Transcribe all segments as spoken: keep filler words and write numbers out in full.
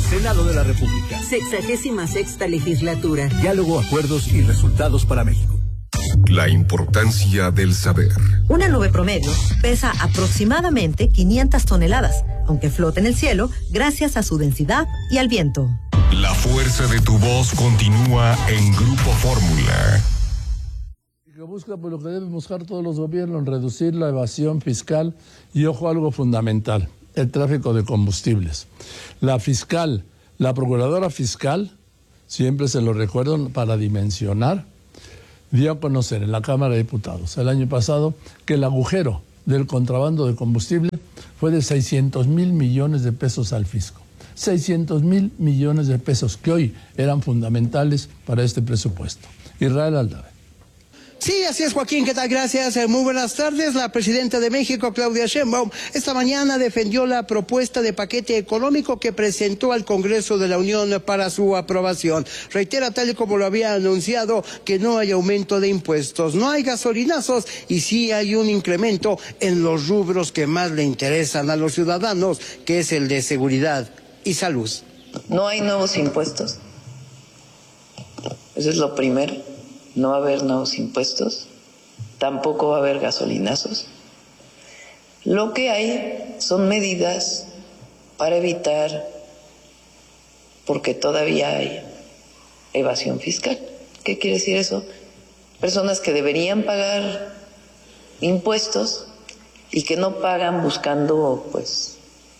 Senado de la República. Sexagésima sexta legislatura. Diálogo, acuerdos y resultados para México. La importancia del saber. Una nube promedio pesa aproximadamente quinientas toneladas, aunque flota en el cielo gracias a su densidad y al viento. La fuerza de tu voz continúa en Grupo Fórmula. Que busca, pues, lo que deben buscar todos los gobiernos, reducir la evasión fiscal y, ojo, algo fundamental, el tráfico de combustibles. La fiscal, la procuradora fiscal, siempre se lo recuerdo para dimensionar, dio a conocer en la Cámara de Diputados el año pasado que el agujero del contrabando de combustible fue de seiscientos mil millones de pesos al fisco. seiscientos mil millones de pesos que hoy eran fundamentales para este presupuesto. Israel Aldave. Sí, así es, Joaquín, ¿qué tal? Gracias, muy buenas tardes. La presidenta de México, Claudia Sheinbaum, esta mañana defendió la propuesta de paquete económico que presentó al Congreso de la Unión para su aprobación. Reitera, tal y como lo había anunciado, que no hay aumento de impuestos, no hay gasolinazos y sí hay un incremento en los rubros que más le interesan a los ciudadanos, que es el de seguridad y salud. No hay nuevos impuestos. Eso es lo primero. No va a haber nuevos impuestos, tampoco va a haber gasolinazos. Lo que hay son medidas para evitar, porque todavía hay evasión fiscal. ¿Qué quiere decir eso? Personas que deberían pagar impuestos y que no pagan buscando, pues,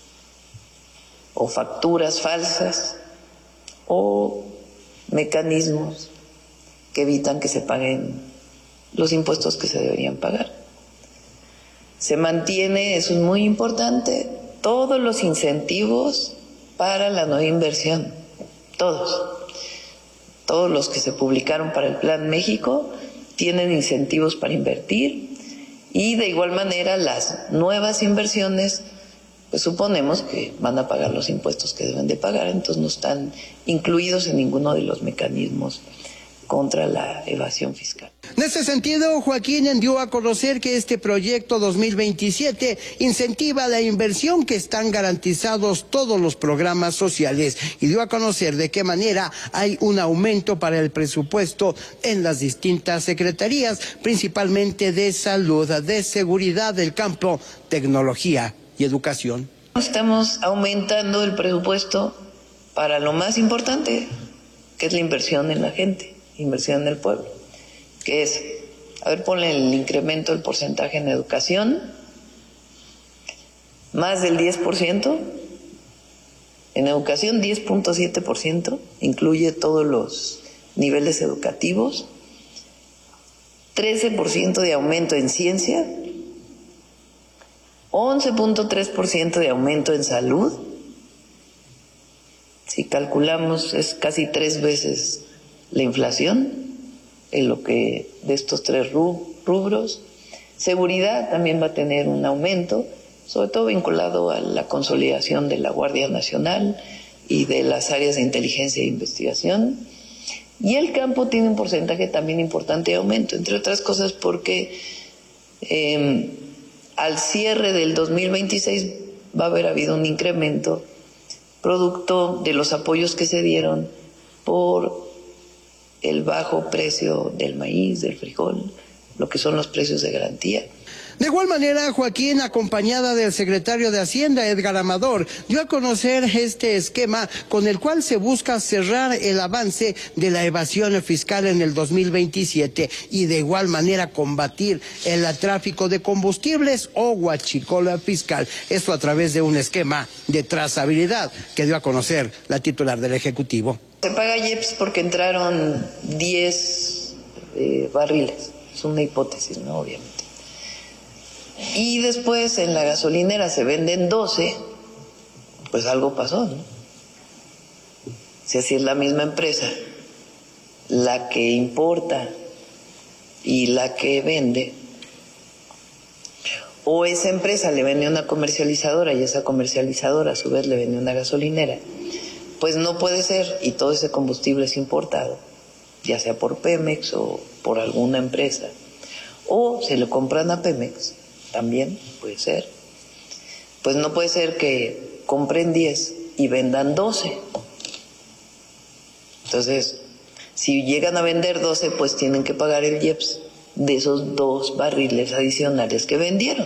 o facturas falsas o mecanismos que evitan que se paguen los impuestos que se deberían pagar. Se mantiene, eso es muy importante, todos los incentivos para la nueva inversión, todos. Todos los que se publicaron para el Plan México tienen incentivos para invertir y de igual manera las nuevas inversiones, pues suponemos que van a pagar los impuestos que deben de pagar, entonces no están incluidos en ninguno de los mecanismos contra la evasión fiscal. En este sentido, Joaquín dio a conocer que este proyecto dos mil veintisiete incentiva la inversión, que están garantizados todos los programas sociales, y dio a conocer de qué manera hay un aumento para el presupuesto en las distintas secretarías, principalmente de salud, de seguridad del campo, tecnología y educación. Estamos aumentando el presupuesto para lo más importante, que es la inversión en la gente, inversión en el pueblo, que es, a ver, ponle el incremento del porcentaje en educación, más del diez por ciento, en educación diez punto siete por ciento, incluye todos los niveles educativos, trece por ciento de aumento en ciencia, once punto tres por ciento de aumento en salud. Si calculamos, es casi tres veces la inflación en lo que de estos tres rubros. Seguridad también va a tener un aumento, sobre todo vinculado a la consolidación de la Guardia Nacional y de las áreas de inteligencia e investigación. Y el campo tiene un porcentaje también importante de aumento, entre otras cosas porque eh, al cierre del dos mil veintiséis va a haber habido un incremento producto de los apoyos que se dieron por el bajo precio del maíz, del frijol, lo que son los precios de garantía. De igual manera, Joaquín, acompañada del secretario de Hacienda, Edgar Amador, dio a conocer este esquema con el cual se busca cerrar el avance de la evasión fiscal en el dos mil veintisiete y de igual manera combatir el tráfico de combustibles o huachicola fiscal. Esto a través de un esquema de trazabilidad que dio a conocer la titular del Ejecutivo. Se paga I E P S porque entraron diez eh, barriles, es una hipótesis, ¿no? Obviamente. Y después en la gasolinera se venden doce, pues algo pasó, ¿no? Si así es la misma empresa la que importa y la que vende, o esa empresa le vende a una comercializadora y esa comercializadora a su vez le vende a una gasolinera, pues no puede ser, y todo ese combustible es importado, ya sea por Pemex o por alguna empresa, o se lo compran a Pemex, también puede ser, pues no puede ser que compren diez y vendan doce. Entonces, si llegan a vender doce, pues tienen que pagar el I E P S de esos dos barriles adicionales que vendieron.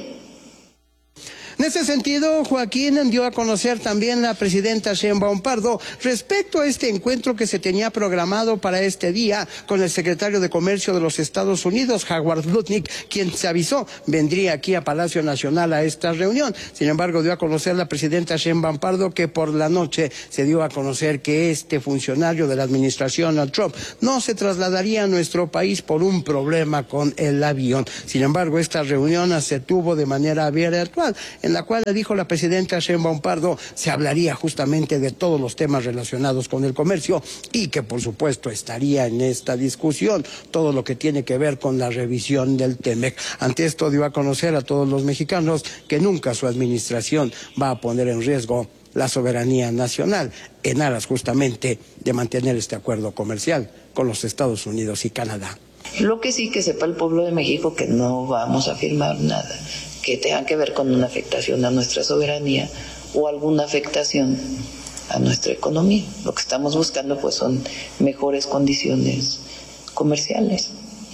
En ese sentido, Joaquín, dio a conocer también la presidenta Sheinbaum Pardo respecto a este encuentro que se tenía programado para este día con el secretario de Comercio de los Estados Unidos, Howard Lutnick, quien se avisó vendría aquí a Palacio Nacional a esta reunión. Sin embargo, dio a conocer la presidenta Sheinbaum Pardo que por la noche se dio a conocer que este funcionario de la administración Trump no se trasladaría a nuestro país por un problema con el avión. Sin embargo, esta reunión se tuvo de manera virtual, en la cual dijo la presidenta Sheinbaum Pardo se hablaría justamente de todos los temas relacionados con el comercio y que por supuesto estaría en esta discusión todo lo que tiene que ver con la revisión del TEMEC. Ante esto dio a conocer a todos los mexicanos que nunca su administración va a poner en riesgo la soberanía nacional en aras justamente de mantener este acuerdo comercial con los Estados Unidos y Canadá. Lo que sí que sepa el pueblo de México que no vamos a firmar nada que tenga que ver con una afectación a nuestra soberanía o alguna afectación a nuestra economía. Lo que estamos buscando pues son mejores condiciones comerciales.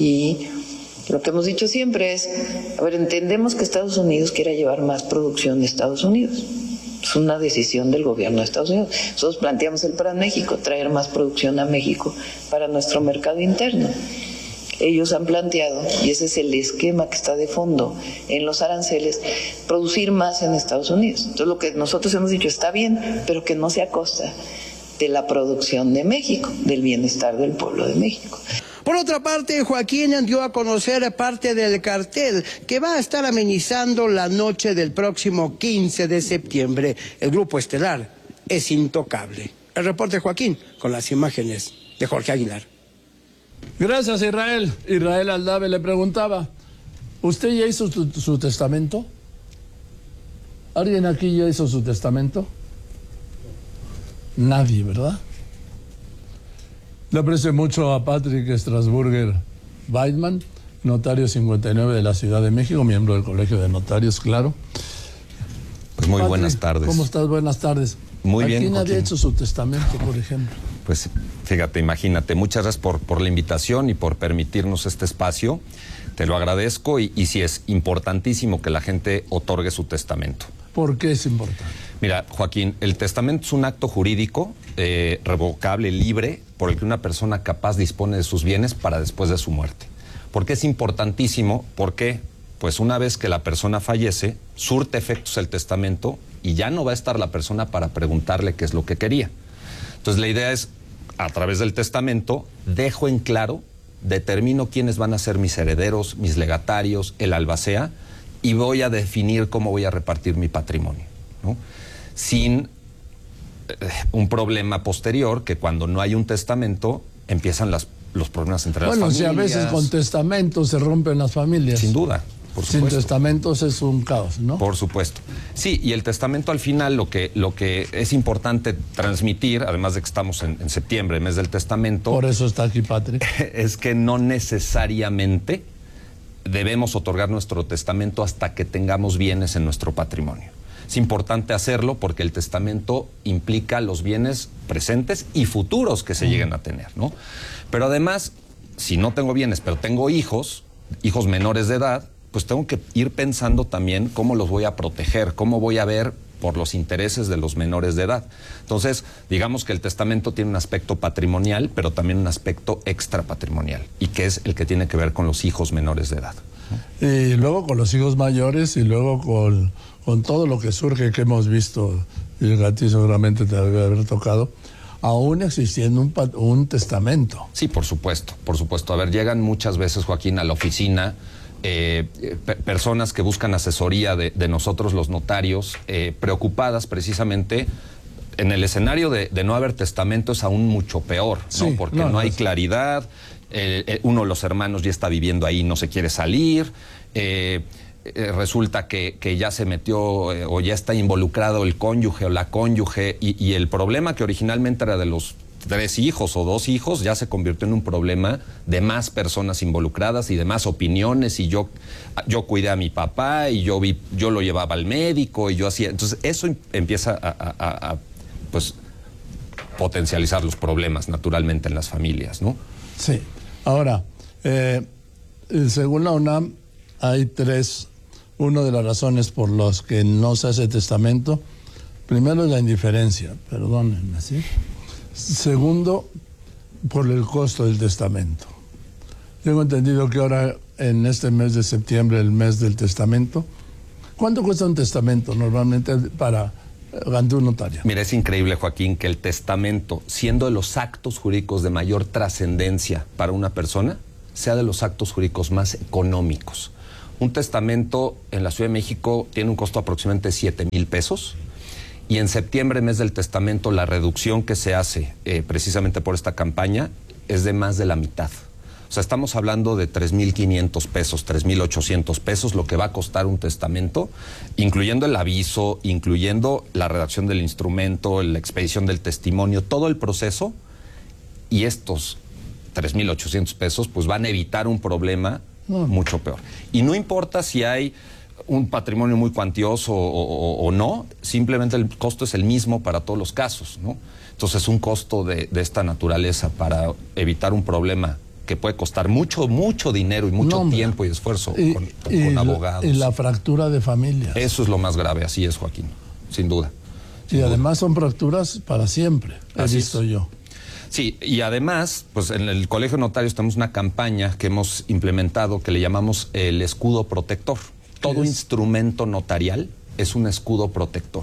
Y lo que hemos dicho siempre es, a ver, entendemos que Estados Unidos quiera llevar más producción de Estados Unidos. Es una decisión del gobierno de Estados Unidos. Nosotros planteamos el Plan México, traer más producción a México para nuestro mercado interno. Ellos han planteado, y ese es el esquema que está de fondo en los aranceles, producir más en Estados Unidos. Entonces lo que nosotros hemos dicho está bien, pero que no sea a costa de la producción de México, del bienestar del pueblo de México. Por otra parte, Joaquín dio a conocer parte del cartel que va a estar amenizando la noche del próximo quince de septiembre. El grupo estelar es Intocable. El reporte de Joaquín con las imágenes de Jorge Aguilar. Gracias, Israel. Israel Aldave le preguntaba, ¿usted ya hizo su, su testamento? ¿Alguien aquí ya hizo su testamento? Nadie, ¿verdad? Le aprecio mucho a Patrick Strasburger Weidman, notario cincuenta y nueve de la Ciudad de México, miembro del Colegio de Notarios, claro. Pues muy Patrick, buenas tardes. ¿Cómo estás? Buenas tardes. Muy bien, ¿Quién Joaquín? había hecho su testamento, por ejemplo? Pues fíjate, imagínate, muchas gracias por, por la invitación y por permitirnos este espacio. Te lo agradezco y, y sí es importantísimo que la gente otorgue su testamento. ¿Por qué es importante? Mira, Joaquín, el testamento es un acto jurídico eh, revocable, libre, por el que una persona capaz dispone de sus bienes para después de su muerte. ¿Por qué es importantísimo? Porque, pues una vez que la persona fallece, surte efectos el testamento y ya no va a estar la persona para preguntarle qué es lo que quería. Entonces la idea es, a través del testamento, dejo en claro, determino quiénes van a ser mis herederos, mis legatarios, el albacea, y voy a definir cómo voy a repartir mi patrimonio, ¿no? Sin eh, un problema posterior, que cuando no hay un testamento, empiezan las, los problemas entre bueno, las familias. Bueno, si a veces con testamentos se rompen las familias. Sin duda. Por Sin supuesto. testamentos es un caos, ¿no? Por supuesto. Sí, y el testamento al final lo que, lo que es importante transmitir, además de que estamos en, en septiembre, mes del testamento. Por eso está aquí Patrick. Es que no necesariamente debemos otorgar nuestro testamento hasta que tengamos bienes en nuestro patrimonio. Es importante hacerlo porque el testamento implica los bienes presentes y futuros que se mm. lleguen a tener, ¿no? Pero además, si no tengo bienes, pero tengo hijos, hijos menores de edad, pues tengo que ir pensando también cómo los voy a proteger, cómo voy a ver por los intereses de los menores de edad. Entonces, digamos que el testamento tiene un aspecto patrimonial, pero también un aspecto extrapatrimonial, y que es el que tiene que ver con los hijos menores de edad. Y luego con los hijos mayores y luego con, con todo lo que surge que hemos visto, y a ti seguramente te debe haber tocado, aún existiendo un, un testamento. Sí, por supuesto, por supuesto. A ver, llegan muchas veces, Joaquín, a la oficina Eh, pe personas que buscan asesoría de, de nosotros los notarios, eh, preocupadas precisamente en el escenario de, de no haber testamento. Es aún mucho peor, ¿no? Sí, porque no, no, no hay no, claridad, eh, eh, uno de los hermanos ya está viviendo ahí, no se quiere salir, eh, eh, resulta que, que ya se metió eh, o ya está involucrado el cónyuge o la cónyuge, y, y el problema que originalmente era de los tres hijos o dos hijos ya se convirtió en un problema de más personas involucradas y de más opiniones, y yo yo cuidé a mi papá y yo vi yo lo llevaba al médico y yo hacía. Entonces eso empieza a, a, a, a pues potencializar los problemas naturalmente en las familias, ¿no? Sí. Ahora, eh, según la UNAM, hay tres, una de las razones por las que no se hace testamento. Primero es la indiferencia, perdónenme, ¿sí? Segundo, por el costo del testamento. Tengo entendido que ahora, en este mes de septiembre, el mes del testamento, ¿cuánto cuesta un testamento normalmente para ante un notario? Mira, es increíble, Joaquín, que el testamento, siendo de los actos jurídicos de mayor trascendencia para una persona, sea de los actos jurídicos más económicos. Un testamento en la Ciudad de México tiene un costo aproximadamente de siete mil pesos. Y en septiembre, mes del testamento, la reducción que se hace eh, precisamente por esta campaña es de más de la mitad. O sea, estamos hablando de tres mil quinientos pesos, tres mil ochocientos pesos, lo que va a costar un testamento, incluyendo el aviso, incluyendo la redacción del instrumento, la expedición del testimonio, todo el proceso. Y estos tres mil ochocientos pesos pues van a evitar un problema no. mucho peor. Y no importa si hay un patrimonio muy cuantioso o, o, o no, simplemente el costo es el mismo para todos los casos, ¿no? Entonces un costo de, de esta naturaleza para evitar un problema que puede costar mucho, mucho dinero y mucho no, tiempo y esfuerzo y, con, y con la, abogados. Y la fractura de familias. Eso es lo más grave, así es, Joaquín, sin duda. Sin y duda. Además son fracturas para siempre, he así visto es. yo. Sí, y además, pues en el Colegio de Notarios tenemos una campaña que hemos implementado que le llamamos el escudo protector. Todo instrumento notarial es un escudo protector.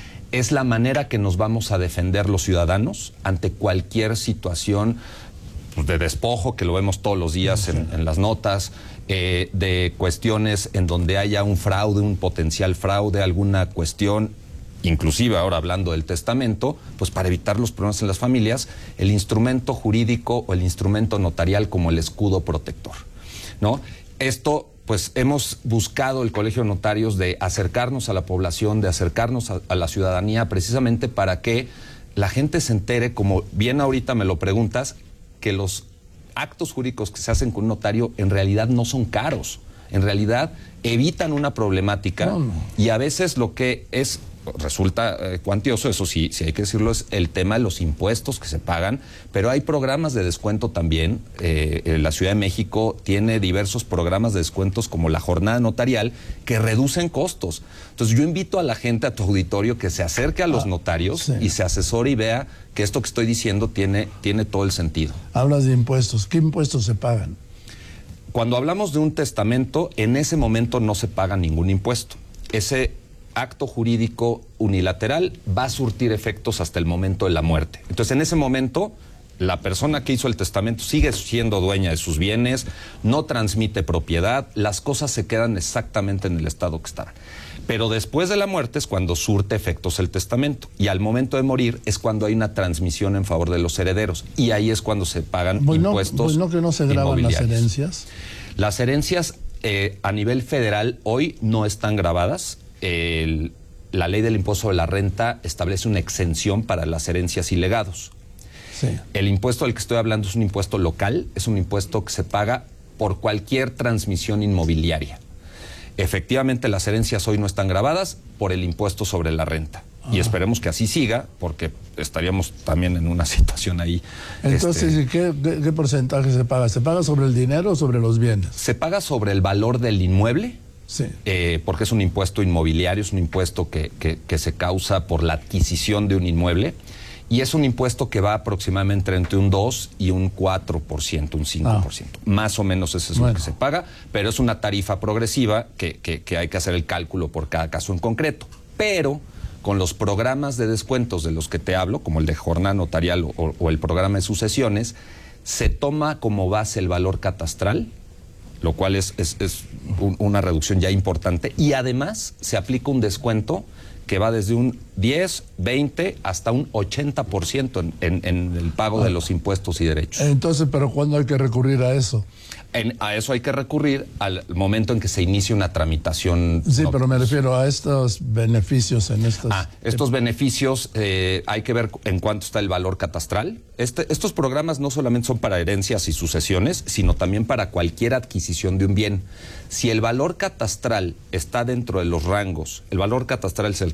Es la manera que nos vamos a defender los ciudadanos ante cualquier situación pues, de despojo, que lo vemos todos los días en, en las notas, eh, de cuestiones en donde haya un fraude, un potencial fraude, alguna cuestión, inclusive ahora hablando del testamento, pues para evitar los problemas en las familias, el instrumento jurídico o el instrumento notarial como el escudo protector, ¿no? Esto... pues hemos buscado el Colegio de Notarios de acercarnos a la población, de acercarnos a, a la ciudadanía, precisamente para que la gente se entere, como bien ahorita me lo preguntas, que los actos jurídicos que se hacen con un notario en realidad no son caros, en realidad evitan una problemática no, no. y a veces lo que es resulta eh, cuantioso, eso sí, sí hay que decirlo, es el tema de los impuestos que se pagan, pero hay programas de descuento también. Eh, la Ciudad de México tiene diversos programas de descuentos como la jornada notarial que reducen costos. Entonces yo invito a la gente, a tu auditorio, que se acerque a los ah, notarios sí. y se asesore y vea que esto que estoy diciendo tiene, tiene todo el sentido. Hablas de impuestos, ¿qué impuestos se pagan? Cuando hablamos de un testamento, en ese momento no se paga ningún impuesto. Ese acto jurídico unilateral va a surtir efectos hasta el momento de la muerte. Entonces, en ese momento, la persona que hizo el testamento sigue siendo dueña de sus bienes, no transmite propiedad, las cosas se quedan exactamente en el estado que estaban. Pero después de la muerte es cuando surte efectos el testamento. Y al momento de morir es cuando hay una transmisión en favor de los herederos. Y ahí es cuando se pagan pues impuestos no, pues no que no se graban las herencias. Las herencias eh, a nivel federal hoy no están grabadas. El, la ley del impuesto sobre la renta establece una exención para las herencias y legados. Sí. El impuesto del que estoy hablando es un impuesto local, es un impuesto que se paga por cualquier transmisión inmobiliaria. Efectivamente, las herencias hoy no están grabadas por el impuesto sobre la renta. Ah. Y esperemos que así siga, porque estaríamos también en una situación ahí. Entonces, este, ¿qué, qué, ¿qué porcentaje se paga? ¿Se paga sobre el dinero o sobre los bienes? Se paga sobre el valor del inmueble. Sí. Eh, porque es un impuesto inmobiliario, es un impuesto que, que, que se causa por la adquisición de un inmueble y es un impuesto que va aproximadamente entre un dos y un cuatro por ciento, un cinco por ciento. Ah. Más o menos eso es bueno. lo que se paga, pero es una tarifa progresiva que, que, que hay que hacer el cálculo por cada caso en concreto. Pero con los programas de descuentos de los que te hablo, como el de jornada notarial o, o el programa de sucesiones, se toma como base el valor catastral, lo cual es, es, es un, una reducción ya importante, y además se aplica un descuento que va desde un diez, veinte hasta un ochenta por ciento en, en, en el pago ah. de los impuestos y derechos. Entonces, ¿pero cuándo hay que recurrir a eso? En, a eso hay que recurrir al momento en que se inicie una tramitación. Sí, no, pero me refiero a estos beneficios en estas... Ah, estos beneficios eh, hay que ver en cuánto está el valor catastral. Este, estos programas no solamente son para herencias y sucesiones, sino también para cualquier adquisición de un bien. Si el valor catastral está dentro de los rangos, el valor catastral es el que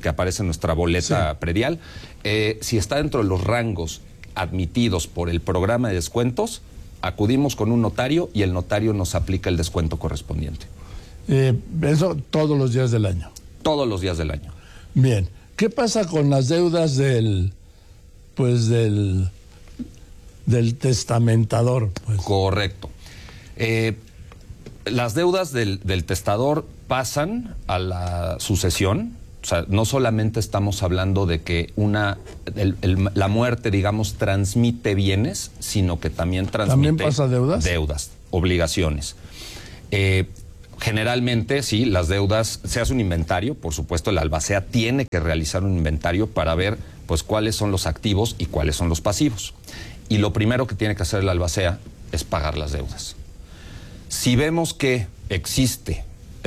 que aparece en nuestra boleta Sí. predial, eh, si está dentro de los rangos admitidos por el programa de descuentos, acudimos con un notario y el notario nos aplica el descuento correspondiente. Eh, eso todos los días del año. Todos los días del año. Bien. ¿Qué pasa con las deudas del, pues del, del testamentador? Pues? Correcto. Eh, las deudas del, del testador pasan a la sucesión. O sea, no solamente estamos hablando de que una el, el, la muerte, digamos, transmite bienes, sino que también transmite... ¿También pasa deudas? Deudas, obligaciones. Eh, generalmente, sí, las deudas, se hace un inventario, por supuesto, el albacea tiene que realizar un inventario para ver, pues, cuáles son los activos y cuáles son los pasivos. Y lo primero que tiene que hacer el albacea es pagar las deudas. Si vemos que existe...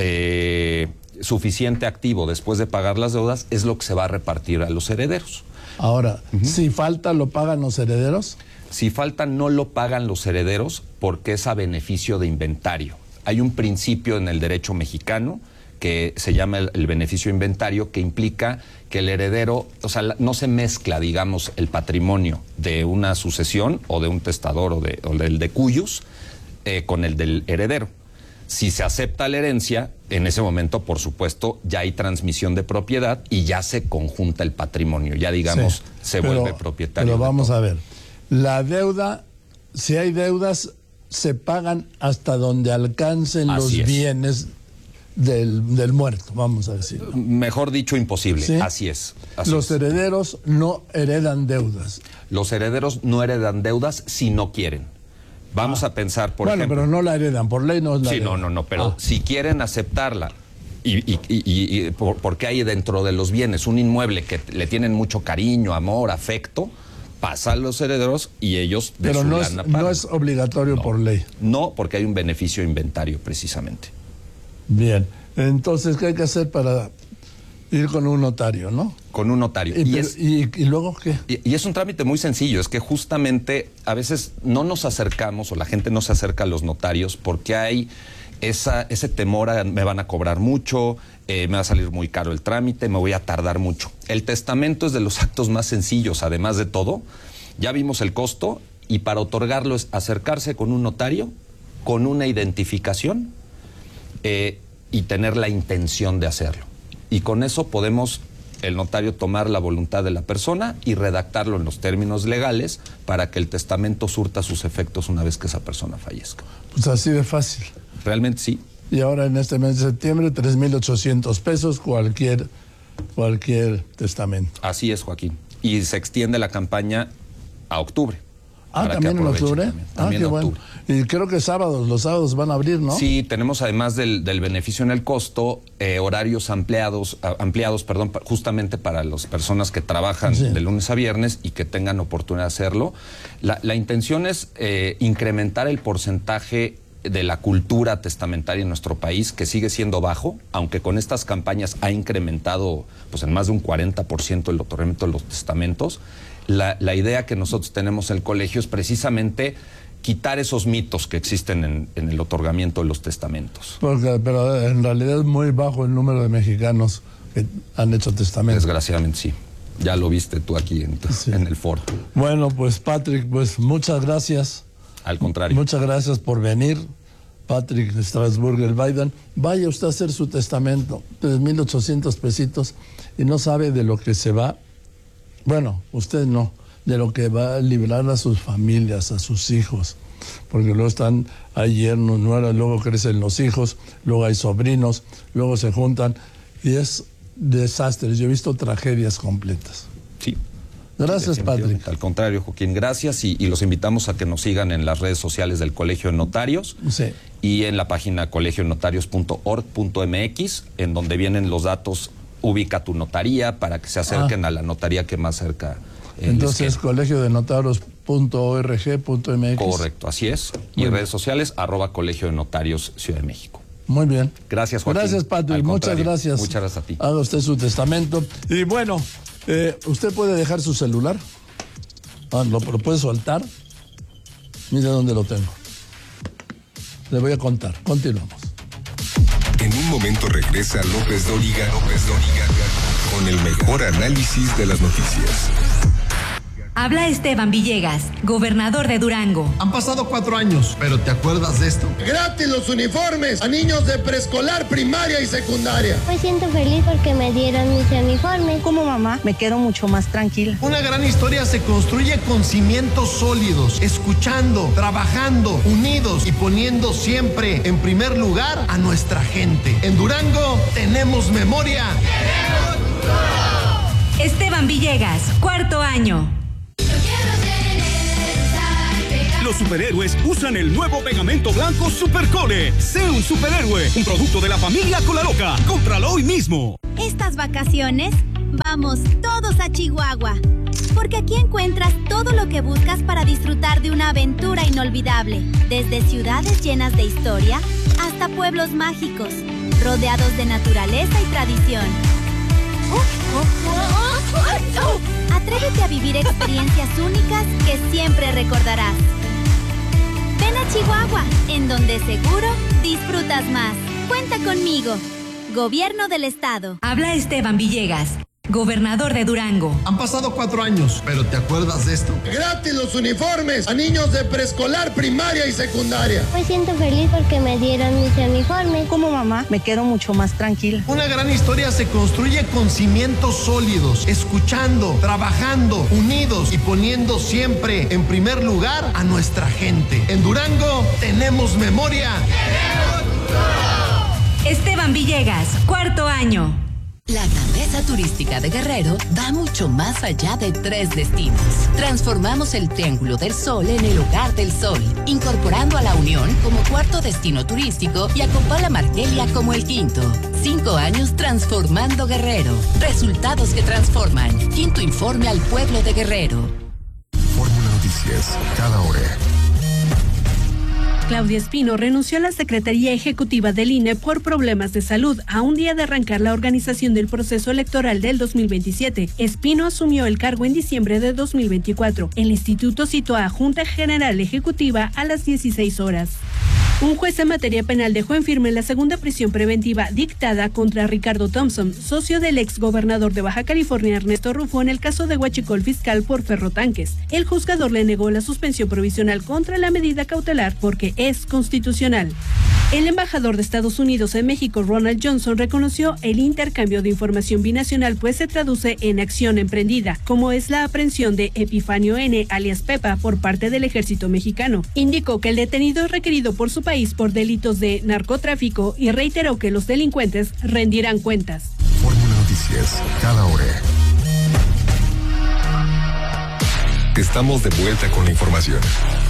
Eh, suficiente activo después de pagar las deudas, es lo que se va a repartir a los herederos. Ahora, uh-huh. si falta, ¿lo pagan los herederos? Si falta, no lo pagan los herederos porque es a beneficio de inventario. Hay un principio en el derecho mexicano que se llama el, el beneficio de inventario, que implica que el heredero, o sea, la, no se mezcla, digamos, el patrimonio de una sucesión o de un testador o, de, o del de cuyos eh, con el del heredero. Si se acepta la herencia, en ese momento, por supuesto, ya hay transmisión de propiedad y ya se conjunta el patrimonio, ya digamos, sí, se pero, vuelve propietario. Pero vamos todo. a ver, la deuda, si hay deudas, se pagan hasta donde alcancen Así los es. bienes del, del muerto, vamos a decir. Mejor dicho, imposible. ¿Sí? Así es. Así los es. herederos no heredan deudas. Los herederos no heredan deudas si no quieren. Vamos ah. a pensar, por bueno, ejemplo... Bueno, pero no la heredan, por ley no es la Sí, heredan. no, no, no, pero ah. si quieren aceptarla, y, y, y, y, y por, porque hay dentro de los bienes un inmueble que le tienen mucho cariño, amor, afecto, pasa a los herederos y ellos de pero su no lana es, pagan. no es obligatorio no, por ley. No, porque hay un beneficio inventario, precisamente. Bien, entonces, ¿qué hay que hacer para ir con un notario, no? Con un notario. ¿Y, y, pero, es, y, y luego qué? Y, y es un trámite muy sencillo, es que justamente a veces no nos acercamos o la gente no se acerca a los notarios porque hay esa, ese temor a me van a cobrar mucho, eh, me va a salir muy caro el trámite, me voy a tardar mucho. El testamento es de los actos más sencillos, además de todo. Ya vimos el costo y para otorgarlo es acercarse con un notario, con una identificación eh, y tener la intención de hacerlo. Y con eso podemos, el notario, tomar la voluntad de la persona y redactarlo en los términos legales para que el testamento surta sus efectos una vez que esa persona fallezca. Pues así de fácil. Realmente sí. Y ahora en este mes de septiembre, tres mil ochocientos pesos cualquier, cualquier testamento. Así es, Joaquín. Y se extiende la campaña a octubre. Ah, ¿también en octubre? También, ah, también qué en bueno. octubre. Y creo que sábados, los sábados van a abrir, ¿no? Sí, tenemos además del, del beneficio en el costo, eh, horarios ampliados, ampliados, perdón, justamente para las personas que trabajan sí. de lunes a viernes y que tengan oportunidad de hacerlo. La, la intención es eh, incrementar el porcentaje de la cultura testamentaria en nuestro país, que sigue siendo bajo, aunque con estas campañas ha incrementado pues en más de un cuarenta por ciento el otorgamiento de los testamentos. La, la idea que nosotros tenemos en el colegio es precisamente quitar esos mitos que existen en, en el otorgamiento de los testamentos. Porque, pero en realidad es muy bajo el número de mexicanos que han hecho testamentos. Desgraciadamente sí. Ya lo viste tú aquí en, sí. en el foro. Bueno, pues Patrick, pues muchas gracias. Al contrario. Muchas gracias por venir. Patrick Strasburger Biden, vaya usted a hacer su testamento, tres mil ochocientos pesitos, y no sabe de lo que se va, bueno, usted no, de lo que va a librar a sus familias, a sus hijos, porque luego están, hay yernos, nueras, luego crecen los hijos, luego hay sobrinos, luego se juntan, y es desastres. Yo he visto tragedias completas. Sí. Gracias, Patrick. Al contrario, Joaquín, gracias y, y los invitamos a que nos sigan en las redes sociales del Colegio de Notarios sí. y en la página colegio notarios punto org punto m x, en donde vienen los datos, ubica tu notaría para que se acerquen ah. a la notaría que más cerca. Eh, Entonces, colegio de notarios punto org punto m x. Correcto, así es. Muy y en redes sociales, arroba Colegio de Notarios Ciudad de México. Muy bien. Gracias, Joaquín. Gracias, Patrick. Muchas gracias. Muchas gracias a ti. Haga usted su testamento. Y bueno, eh, usted puede dejar su celular. Ah, ¿lo, lo puede soltar? Mire dónde lo tengo. Le voy a contar. Continuamos. En un momento regresa López Dóriga, López Dóriga, con con el mejor análisis de las noticias. Habla Esteban Villegas, gobernador de Durango. Han pasado cuatro años, pero ¿te acuerdas de esto? Gratis los uniformes a niños de preescolar, primaria y secundaria. Me siento feliz porque me dieron mis uniformes. Como mamá, me quedo mucho más tranquila. Una gran historia se construye con cimientos sólidos, escuchando, trabajando, unidos y poniendo siempre en primer lugar a nuestra gente. En Durango tenemos memoria. ¡Queremos futuro! Esteban Villegas, cuarto año. Los superhéroes usan el nuevo pegamento blanco Supercole. Sé un superhéroe, un producto de la familia Colaloca. Cómpralo hoy mismo. Estas vacaciones, vamos todos a Chihuahua. Porque aquí encuentras todo lo que buscas para disfrutar de una aventura inolvidable. Desde ciudades llenas de historia hasta pueblos mágicos, rodeados de naturaleza y tradición. Atrévete a vivir experiencias únicas que siempre recordarás. Ven a Chihuahua, en donde seguro disfrutas más. Cuenta conmigo. Gobierno del Estado. Habla Esteban Villegas, gobernador de Durango. Han pasado cuatro años, pero ¿te acuerdas de esto? Gratis los uniformes a niños de preescolar, primaria y secundaria. Me siento feliz porque me dieron mis uniformes. Como mamá, me quedo mucho más tranquila. Una gran historia se construye con cimientos sólidos, escuchando, trabajando, unidos y poniendo siempre en primer lugar a nuestra gente. En Durango tenemos memoria. ¡Queremos futuro! Esteban Villegas, cuarto año. La grandeza turística de Guerrero va mucho más allá de tres destinos. Transformamos el Triángulo del Sol en el Hogar del Sol, incorporando a La Unión como cuarto destino turístico y a Copala Margelia como el quinto. Cinco años transformando Guerrero. Resultados que transforman. Quinto informe al pueblo de Guerrero. Fórmula Noticias, cada hora. Claudia Espino renunció a la Secretaría Ejecutiva del I N E por problemas de salud a un día de arrancar la organización del proceso electoral del dos mil veintisiete. Espino asumió el cargo en diciembre de dos mil veinticuatro. El instituto citó a Junta General Ejecutiva a las dieciséis horas. Un juez en materia penal dejó en firme la segunda prisión preventiva dictada contra Ricardo Thompson, socio del ex gobernador de Baja California Ernesto Rufo en el caso de Huachicol Fiscal por ferrotanques. El juzgador le negó la suspensión provisional contra la medida cautelar porque es constitucional. El embajador de Estados Unidos en México, Ronald Johnson, reconoció el intercambio de información binacional, pues se traduce en acción emprendida, como es la aprehensión de Epifanio N., alias Pepa, por parte del ejército mexicano. Indicó que el detenido es requerido por su país por delitos de narcotráfico y reiteró que los delincuentes rendirán cuentas. Fórmula Noticias, cada hora. Estamos de vuelta con la información.